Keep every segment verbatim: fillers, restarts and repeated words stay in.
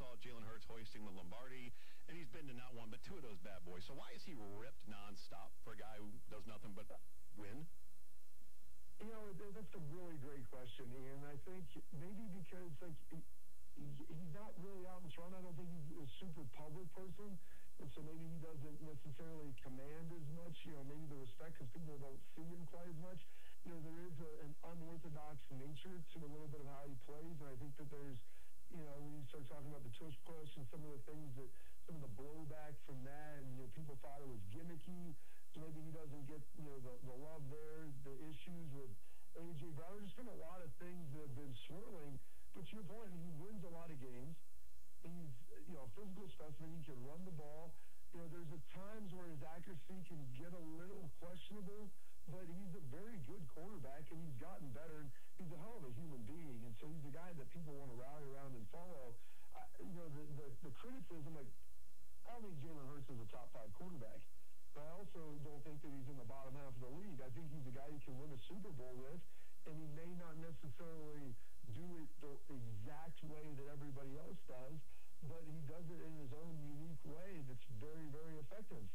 saw Jalen Hurts hoisting the Lombardi, and he's been to not one but two of those bad boys. So why is he ripped nonstop for a guy who does nothing but win? You know, that's a really great question, Ian. I think maybe because, like, he's not really out in front. I don't think he's a super public person, and so maybe he doesn't necessarily command as much, you know, maybe the respect because people don't see him quite as much. You know, there is a, an unorthodox nature to a little bit of how he plays, and I think that there's, you know, when you start talking about the tush push and some of the things that, some of the blowback from that, and, you know, people thought it was gimmicky, so maybe he doesn't get, you know, the, the love there, the issues with A J Brown. There's been a lot of things that have been swirling, but to your point, he wins a lot of games. He's, you know, a physical specimen. He can run the ball. You know, there's at times where his accuracy can get a little questionable, but he's a very good quarterback, and he's gotten better, and he's a hell of a human being, and so he's a guy that people want to rally around and follow. Uh, you know, the, the, the criticism, like, I don't think Jalen Hurts is a top five quarterback, but I also don't think that he's in the bottom half of the league. I think he's a guy you can win a Super Bowl with, and he may not necessarily do it the exact way that everybody else does, but he does it in his own unique way that's very, very effective.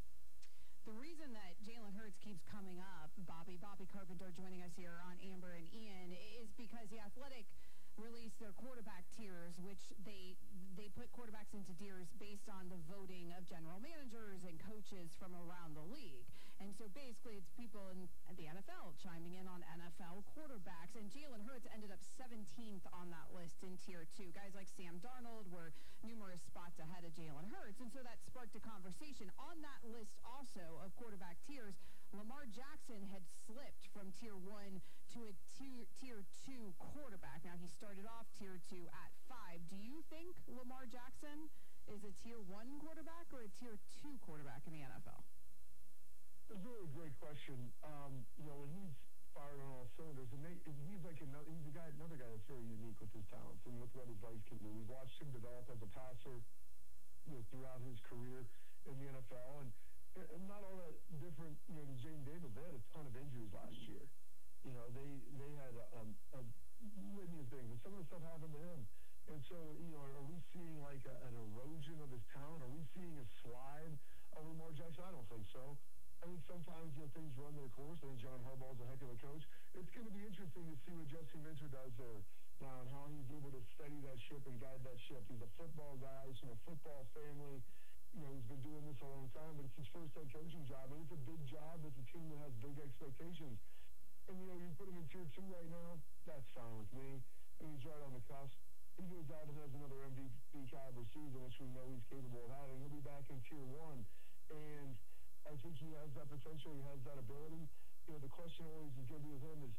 The reason that Jalen Hurts keeps coming up, Bobby, Bobby Carpenter joining us here on Amber and Ian, is because The Athletic released their quarterback tiers, which they they put quarterbacks into tiers based on the voting of general managers and coaches from around the league. And so basically it's people in the N F L chiming in on N F L quarterbacks. And Jalen Hurts ended up seventeenth on that list in tier two. Guys like Sam Darnold were numerous spots ahead of Jalen Hurts. And so that sparked a conversation. On that list also of quarterback tiers, Lamar Jackson had slipped from tier one to a tier, tier two quarterback. Now he started off tier two at five. Do you think Lamar Jackson is a tier one quarterback or a tier two quarterback in the N F L? It's a really great question. Um, you know, when he's firing on all cylinders, and they, he's like another, he's a guy, another guy that's very unique with his talents and with what his legs can do. We've watched him develop as a passer, you know, throughout his career in the N F L, and, and not all that different, you know, to Jaden Daniels. They had a ton of injuries last year. You know, they they had a, um, a litany of things, and some of the stuff happened to him. And so, you know, are we seeing like a, an erosion of his talent? Are we seeing a slide of Lamar Jackson? I don't think so. I think sometimes, you know, things run their course. I think John Harbaugh's a heck of a coach. It's going to be interesting to see what Jesse Minter does there now and how he's able to steady that ship and guide that ship. He's a football guy. He's from a football family. You know, he's been doing this a long time, but it's his first head coaching job, and it's a big job. It's a team that has big expectations. And, you know, you put him in tier two right now, that's fine with me. And he's right on the cusp. He goes out and has another M V P caliber season, which we know he's capable of having. He'll be back in tier one. And I think he has that potential. He has that ability. You know, the question always is going to be with him is,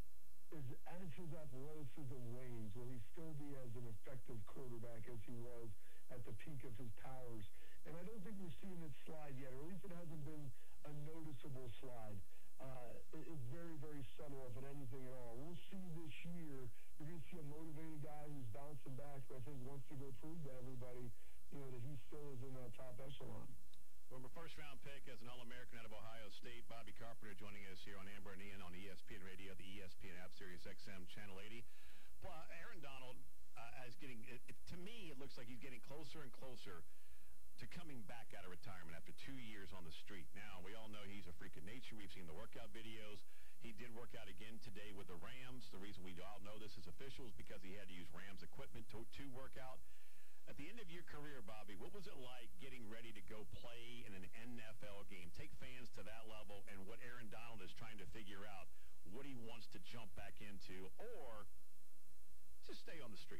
is as his athleticism wanes, will he still be as an effective quarterback as he was at the peak of his powers? And I don't think we're seeing it slide yet, or at least it hasn't been a noticeable slide. Uh, it, it's very, very subtle, if it anything at all. We'll see this year. You're going to see a motivated guy who's bouncing back, but I think wants to go prove to everybody, you know, that he still is in that top echelon. Former first-round pick as an All-American out of Ohio State, Bobby Carpenter joining us here on Amber and Ian on E S P N Radio, the E S P N app, Sirius X M Channel eighty. Well, Aaron Donald uh, is getting, it, it, to me, it looks like he's getting closer and closer to coming back out of retirement after two years on the street. Now, we all know he's a freak of nature. We've seen the workout videos. He did work out again today with the Rams. The reason we all know this as officials is because he had to use Rams equipment to, to work out. At the end of your career, Bobby, what was it like getting ready to go play in an N F L game? Take fans to that level and what Aaron Donald is trying to figure out, what he wants to jump back into, or just stay on the street.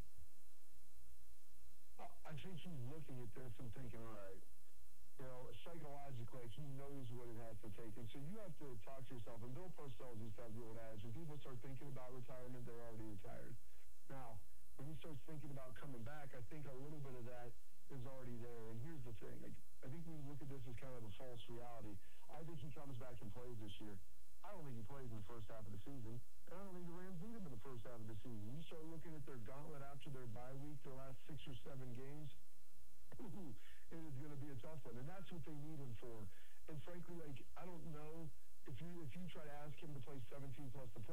I think he's looking at this and thinking, all right, you know, psychologically, he knows what it has to take. And so you have to talk to yourself, and Bill Parcells used to have the old adage, when people start thinking about retirement, they're already retired. Now, when he starts thinking about coming back, I think a little bit of that is already there. And here's the thing. Like, I think we look at this as kind of a false reality. I think he comes back and plays this year. I don't think he plays in the first half of the season. And I don't think the Rams need him in the first half of the season. You start looking at their gauntlet after their bye week, their last six or seven games, ooh, it is going to be a tough one. And that's what they need him for. And frankly, like, I don't know if you if you try to ask him to play seventeen plus the